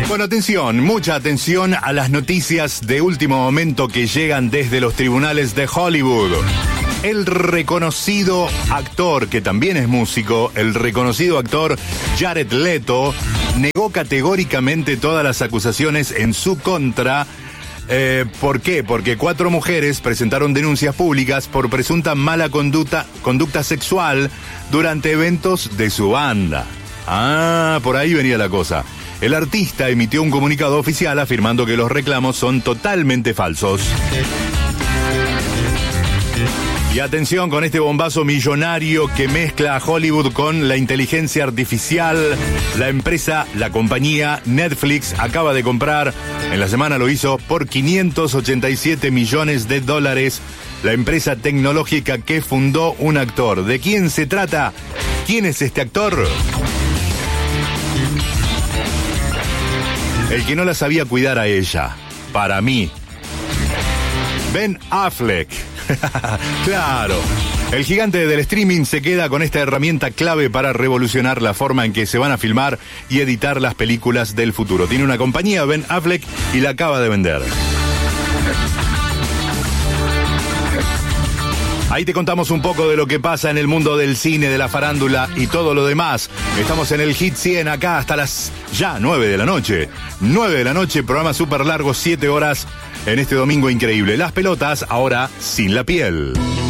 Bueno, atención, mucha atención a las noticias de último momento que llegan desde los tribunales de Hollywood. El reconocido actor, que también es músico, el reconocido actor Jared Leto, negó categóricamente todas las acusaciones en su contra. ¿Por qué? Porque 4 mujeres presentaron denuncias públicas por presunta mala conducta sexual durante eventos de su banda. Por ahí venía la cosa. El artista emitió un comunicado oficial afirmando que los reclamos son totalmente falsos. Y atención con este bombazo millonario que mezcla a Hollywood con la inteligencia artificial. La compañía Netflix acaba de comprar, en la semana lo hizo, por $587 millones. La empresa tecnológica que fundó un actor. ¿De quién se trata? ¿Quién es este actor? El que no la sabía cuidar a ella, para mí. Ben Affleck. Claro. El gigante del streaming se queda con esta herramienta clave para revolucionar la forma en que se van a filmar y editar las películas del futuro. Tiene una compañía, Ben Affleck, y la acaba de vender. Ahí te contamos un poco de lo que pasa en el mundo del cine, de la farándula y todo lo demás. Estamos en el Hit 100 acá hasta las 9 de la noche. 9 de la noche, programa súper largo, 7 horas en este domingo increíble. Las pelotas ahora sin la piel.